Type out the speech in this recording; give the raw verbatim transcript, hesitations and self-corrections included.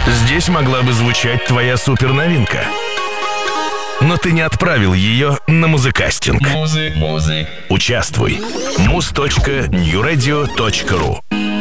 Здесь могла бы звучать твоя суперновинка. Но ты не отправил ее на музыкастинг. Музык, музык. Участвуй. муз точка ньюрадио точка ру